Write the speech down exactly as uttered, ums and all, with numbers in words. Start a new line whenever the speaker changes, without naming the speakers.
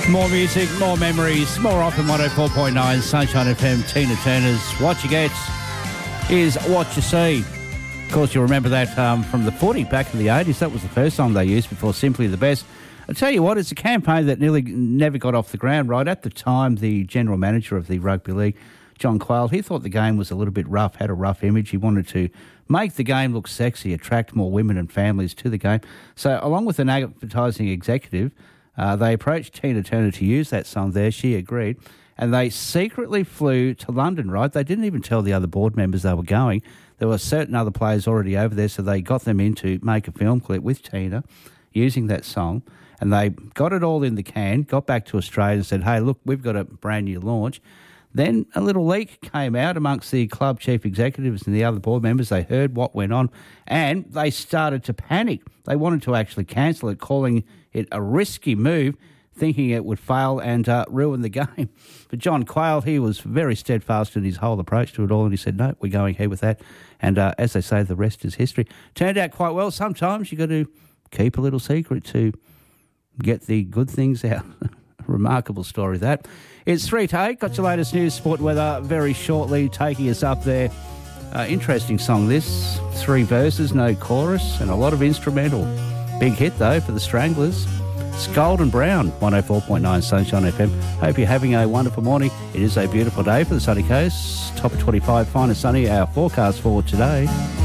More music, more memories, more often one oh four point nine Sunshine F M, Tina Turner's What You Get is What You See. Of course, you'll remember that um, from the footy back in the eighties. That was the first song they used before Simply the Best. I tell you what, it's a campaign that nearly never got off the ground, right? At the time, the general manager of the Rugby League, John Quayle, he thought the game was a little bit rough, had a rough image. He wanted to make the game look sexy, attract more women and families to the game. So along with an advertising executive, Uh, they approached Tina Turner to use that song there. She agreed. And they secretly flew to London, right? They didn't even tell the other board members they were going. There were certain other players already over there, so they got them in to make a film clip with Tina using that song. And they got it all in the can, got back to Australia and said, hey, look, we've got a brand new launch. Then a little leak came out amongst the club chief executives and the other board members. They heard what went on and they started to panic. They wanted to actually cancel it, calling it a risky move, thinking it would fail and uh, ruin the game. But John Quayle, he was very steadfast in his whole approach to it all, and he said, no, we're going ahead with that. And uh, as they say, the rest is history. Turned out quite well. Sometimes you've got to keep a little secret to get the good things out. Remarkable story, that. It's three to eight. Got your latest news, sport, weather very shortly, taking us up there. Uh, interesting song, this. Three verses, no chorus, and a lot of instrumental. Big hit, though, for the Stranglers. It's Golden Brown, one oh four point nine Sunshine F M. Hope you're having a wonderful morning. It is a beautiful day for the sunny coast. Top of twenty-five, fine and sunny. Our forecast for today.